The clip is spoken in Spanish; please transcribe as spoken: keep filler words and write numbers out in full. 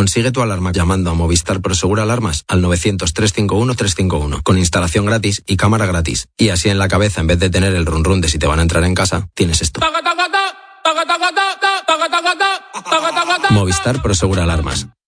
Consigue tu alarma llamando a Movistar Prosegur Alarmas al novecientos, trescientos cincuenta y uno, trescientos cincuenta y uno, con instalación gratis y cámara gratis. Y así en la cabeza, en vez de tener el run run de si te van a entrar en casa, tienes esto. Movistar Prosegur Alarmas.